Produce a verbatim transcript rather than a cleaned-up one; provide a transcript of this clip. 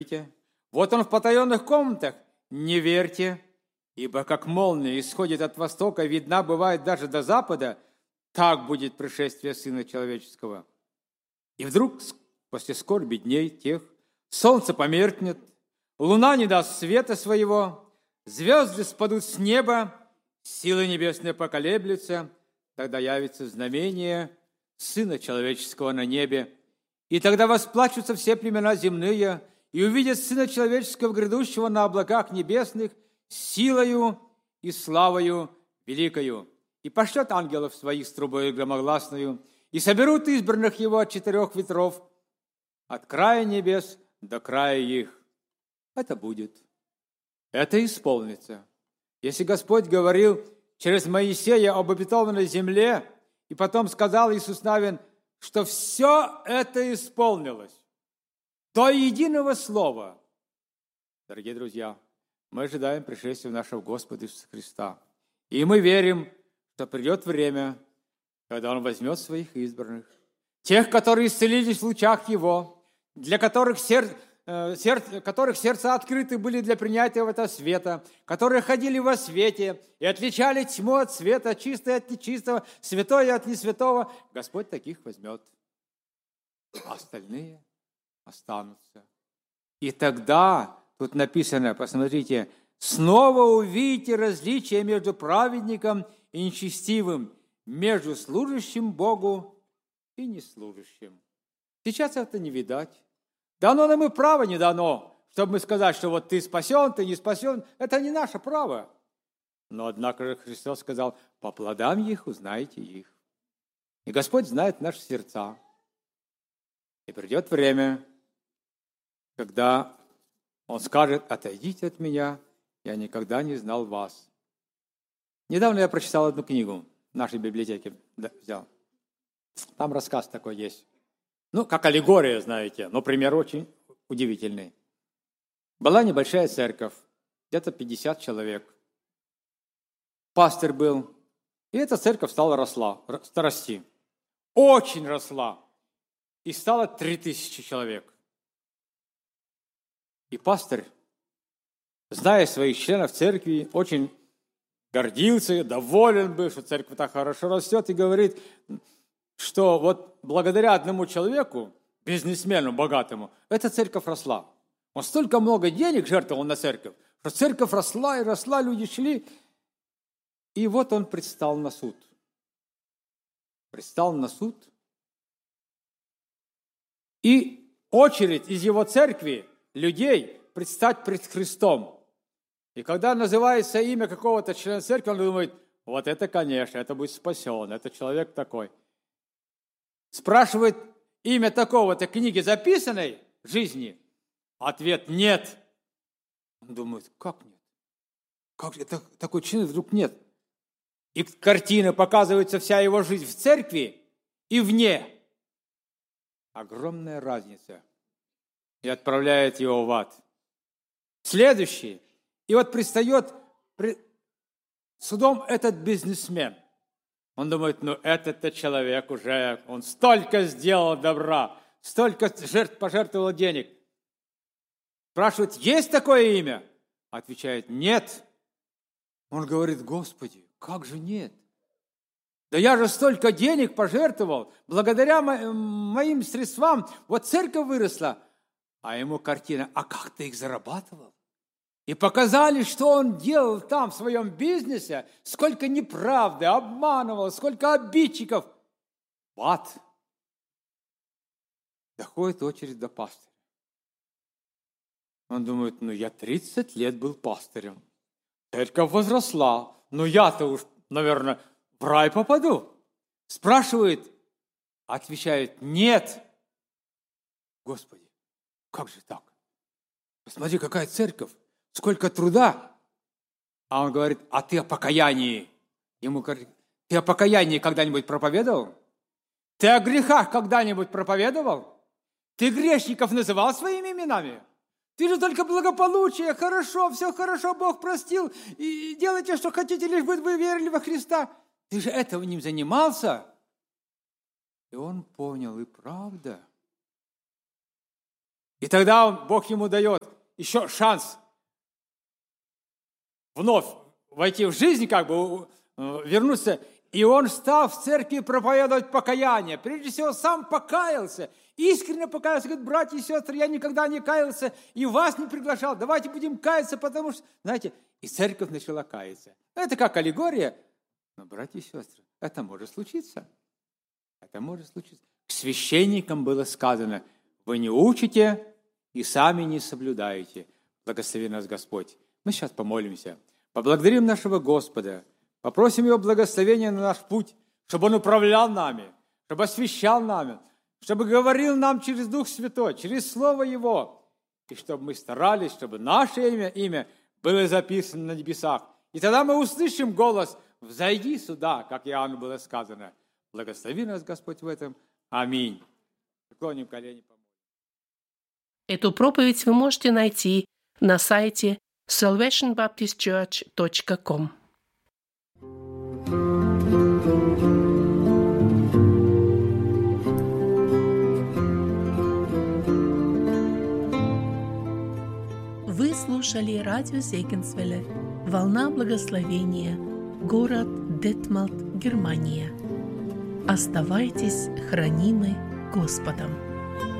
Вот он в потаенных комнатах, не верьте, ибо как молния исходит от востока, видна бывает даже до запада, так будет пришествие Сына Человеческого. И вдруг, после скорби дней тех, солнце померкнет, луна не даст света своего, звезды спадут с неба, силы небесные поколеблются, тогда явится знамение Сына Человеческого на небе, и тогда восплачутся все племена земные, и увидят Сына Человеческого, грядущего на облаках небесных, силою и славою великою. И пошлет ангелов своих с трубою громогласною, и соберут избранных его от четырех ветров, от края небес до края их. Это будет. Это исполнится. Если Господь говорил через Моисея об обетованной земле, и потом сказал Иисус Навин, что все это исполнилось до единого слова. Дорогие друзья, мы ожидаем пришествия нашего Господа Иисуса Христа. И мы верим, что придет время, когда Он возьмет своих избранных, тех, которые исцелились в лучах Его, для которых, сер... Сердце, которых сердца открыты были для принятия этого света, которые ходили во свете и отличали тьму от света, чистое от нечистого, святое от несвятого, Господь таких возьмет. А остальные останутся. И тогда, тут написано, посмотрите, снова увидите различие между праведником и нечестивым, между служащим Богу и неслужащим. Сейчас это не видать. Дано нам и право не дано, чтобы мы сказать, что вот ты спасен, ты не спасен. Это не наше право. Но, однако же, Христос сказал, по плодам их узнаете их. И Господь знает наши сердца. И придет время, когда Он скажет, отойдите от меня, я никогда не знал вас. Недавно я прочитал одну книгу в нашей библиотеке, взял. Там рассказ такой есть. Ну, как аллегория, знаете, но пример очень удивительный. Была небольшая церковь, где-то пятьдесят человек. Пастырь был, и эта церковь стала росла, расти. Очень росла. И стало три тысячи человек. И пастырь, зная своих членов церкви, очень гордился, доволен был, что церковь так хорошо растет, и говорит, что вот благодаря одному человеку, бизнесмену, богатому, эта церковь росла. Он столько много денег жертвовал на церковь, что церковь росла и росла, люди шли. И вот он предстал на суд. Предстал на суд. И очередь из его церкви, людей, предстать пред Христом. И когда называется имя какого-то члена церкви, он думает, вот это, конечно, это будет спасен, это человек такой. Спрашивает имя такого-то книги записанной жизни. Ответ – нет. Он думает, как нет? Как же это, такой член вдруг нет? И картина показывается вся его жизнь в церкви и вне. Огромная разница. И отправляет его в ад. Следующий. И вот предстает пред судом этот бизнесмен. Он думает, ну этот-то человек уже, он столько сделал добра, столько жертв пожертвовал денег. Спрашивает, есть такое имя? Отвечает, нет. Он говорит, Господи, как же нет? Да я же столько денег пожертвовал, благодаря мо- моим средствам, вот церковь выросла. А ему картина, а как ты их зарабатывал? И показали, что он делал там в своем бизнесе, сколько неправды, обманывал, сколько обидчиков. В ад. Доходит очередь до пастыря. Он думает, ну я тридцать лет был пастырем. Церковь возросла, но я-то уж, наверное, в рай попаду. Спрашивает, отвечает, нет. Господи, как же так? Посмотри, какая церковь. Сколько труда. А он говорит, а ты о покаянии. Ему говорит, ты о покаянии когда-нибудь проповедовал? Ты о грехах когда-нибудь проповедовал? Ты грешников называл своими именами? Ты же только благополучие, хорошо, все хорошо, Бог простил, и делайте, что хотите, лишь бы вы верили во Христа. Ты же этого не занимался? И он понял, и правда. И тогда он, Бог ему дает еще шанс вновь войти в жизнь, как бы вернуться. И он стал в церкви проповедовать покаяние. Прежде всего, сам покаялся, искренне покаялся. Говорит, братья и сестры, я никогда не каялся и вас не приглашал. Давайте будем каяться, потому что, знаете, и церковь начала каяться. Это как аллегория. Но, братья и сестры, это может случиться. Это может случиться. К священникам было сказано, вы не учите и сами не соблюдаете. Благослови нас Господь. Мы сейчас помолимся. Поблагодарим нашего Господа. Попросим Его благословения на наш путь, чтобы Он управлял нами, чтобы освящал нами, чтобы говорил нам через Дух Святой, через Слово Его, и чтобы мы старались, чтобы наше имя, имя было записано на небесах. И тогда мы услышим голос «Взойди сюда», как Иоанну было сказано. Благослови нас, Господь, в этом. Аминь. Преклоним колени. Эту проповедь вы можете найти на сайте salvation baptist church точка com. Вы слушали радио Зегенсвелле «Волна благословения», город Детмалт, Германия. Оставайтесь хранимы Господом.